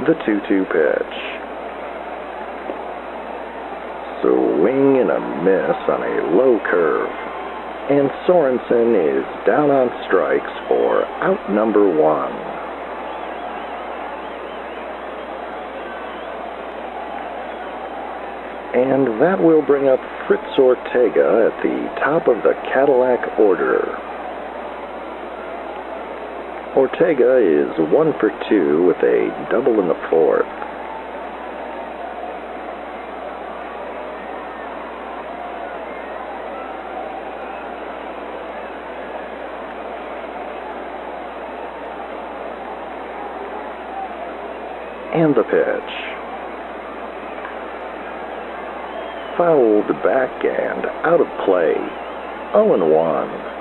The 2-2 pitch. Swing and a miss on a low curve. And Sorensen is down on strikes for out number 1. And that will bring up Fritz Ortega at the top of the Cadillac order. Ortega is 1 for 2 with a double in the 4th. And the pitch. Fouled back and out of play. 0-1.